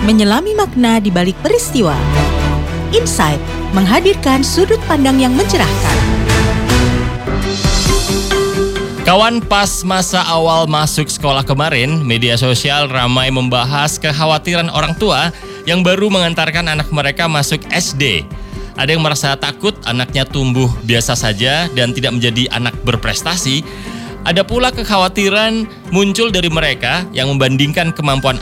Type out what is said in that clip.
menyelami makna di balik peristiwa. Insight menghadirkan sudut pandang yang mencerahkan. Kawan, pas masa awal masuk sekolah kemarin, media sosial ramai membahas kekhawatiran orang tua yang baru mengantarkan anak mereka masuk SD. Ada yang merasa takut anaknya tumbuh biasa saja dan tidak menjadi anak berprestasi. Ada pula kekhawatiran muncul dari mereka yang membandingkan kemampuan